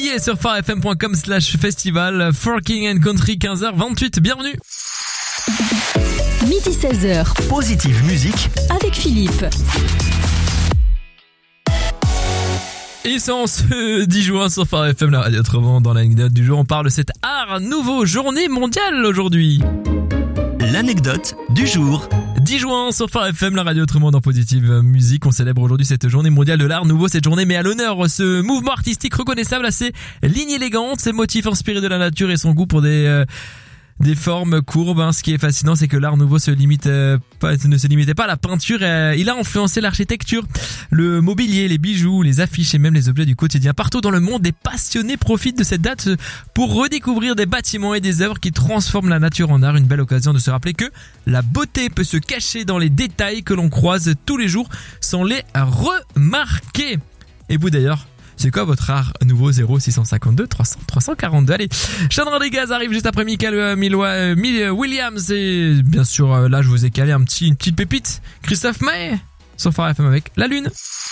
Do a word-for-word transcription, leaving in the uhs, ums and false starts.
Et sur farfm.com slash festival, Forking and Country, quinze heures vingt-huit, bienvenue. Midi seize heures. Positive musique avec Philippe. Et c'est en ce dix juin sur farfm, la radio autrement. Dans l'anecdote du jour, on parle de cette art nouveau, journée mondiale aujourd'hui. L'anecdote du jour. dix juin sur farfm, la radio autrement dans Positive Musique. On célèbre aujourd'hui cette journée mondiale de l'art nouveau. Cette journée met à l'honneur ce mouvement artistique reconnaissable à ses lignes élégantes, ses motifs inspirés de la nature et son goût pour des... Euh, des formes courbes, hein. Ce qui est fascinant, c'est que l'art nouveau se limite euh, pas, ne se limitait pas à la peinture. Euh, il a influencé l'architecture, le mobilier, les bijoux, les affiches et même les objets du quotidien. Partout dans le monde, des passionnés profitent de cette date pour redécouvrir des bâtiments et des œuvres qui transforment la nature en art. Une belle occasion de se rappeler que la beauté peut se cacher dans les détails que l'on croise tous les jours sans les remarquer. Et vous d'ailleurs, c'est quoi votre art nouveau? Zéro six cent cinquante-deux trois cents trois cent quarante-deux. Allez, Chandra des Gaz arrive juste après Michael euh, Milois, euh, Mil- Williams et bien sûr euh, là je vous ai calé un petit une petite pépite. Christophe Maé sur farfm avec La Lune.